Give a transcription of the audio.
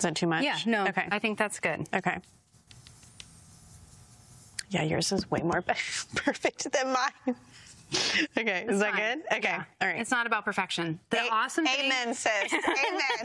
that too much? Yeah, no, Okay. I think that's good. Okay. Yeah, yours is way more perfect than mine. Okay, is that good? Okay, Yeah. all right. It's not about perfection. The awesome thing. Amen, sis. Amen.